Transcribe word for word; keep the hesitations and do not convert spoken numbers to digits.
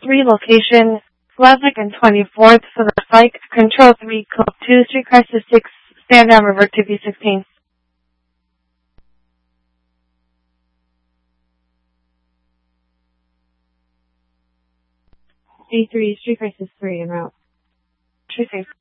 three location, Slavic and twenty-fourth, for the Flight Control three, Code two, Street Crisis six, stand down, revert to B sixteen. B three, Street Crisis three, en route. Street